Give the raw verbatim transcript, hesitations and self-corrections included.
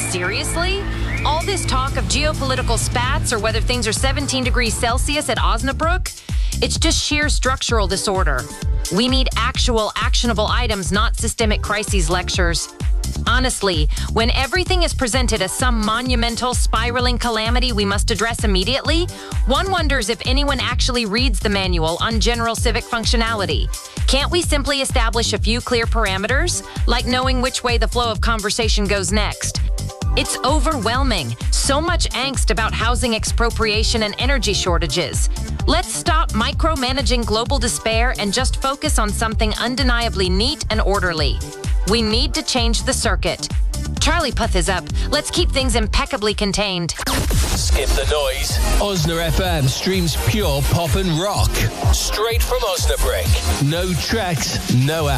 seriously? All this talk of geopolitical spats or whether things are seventeen degrees Celsius at Osnabrück? It's just sheer structural disorder. We need actual, actionable items, not systemic crises lectures. Honestly, when everything is presented as some monumental, spiraling calamity we must address immediately, one wonders if anyone actually reads the manual on general civic functionality. Can't we simply establish a few clear parameters, like knowing which way the flow of conversation goes next? It's overwhelming. So much angst about housing expropriation and energy shortages. Let's stop micromanaging global despair and just focus on something undeniably neat and orderly. We need to change the circuit. Charlie Puth is up. Let's keep things impeccably contained. Skip the noise. Osna F M streams pure pop and rock. Straight from Osnabrück. No tracks, no ads.